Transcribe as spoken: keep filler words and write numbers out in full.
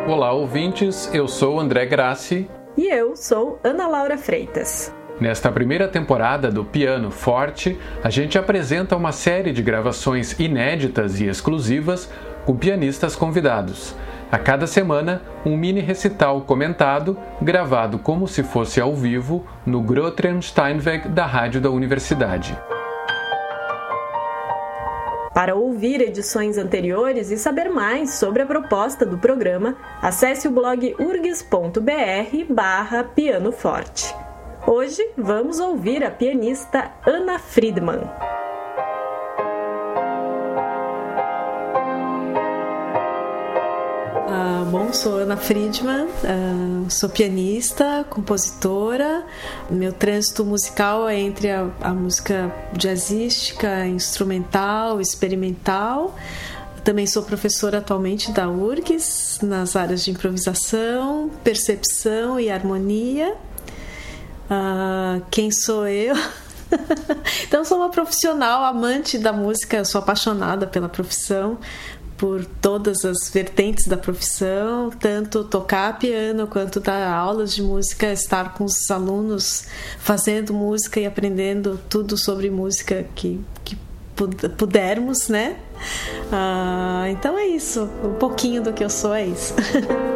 Olá, ouvintes, eu sou André Grassi. E eu sou Ana Laura Freitas. Nesta primeira temporada do Piano Forte, a gente apresenta uma série de gravações inéditas e exclusivas com pianistas convidados. A cada semana, um mini recital comentado, gravado como se fosse ao vivo no Grotrian Steinweg da rádio da universidade. Para ouvir edições anteriores e saber mais sobre a proposta do programa, acesse o blog urgs ponto br barra piano forte. Hoje vamos ouvir a pianista Anna Friedman. Ah, bom, sou Anna Friedman, ah, sou pianista, compositora. Meu trânsito musical é entre a, a música jazzística, instrumental, experimental. Também sou professora atualmente da URGS, nas áreas de improvisação, percepção e harmonia. Ah, quem sou eu? Então, sou uma profissional, amante da música, sou apaixonada pela profissão, por todas as vertentes da profissão, tanto tocar piano quanto dar aulas de música, estar com os alunos fazendo música e aprendendo tudo sobre música que, que pudermos, né? Ah, então é isso, um pouquinho do que eu sou é isso.